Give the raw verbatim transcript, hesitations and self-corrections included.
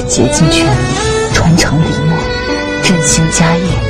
竭尽全力，传承理念，振兴家业。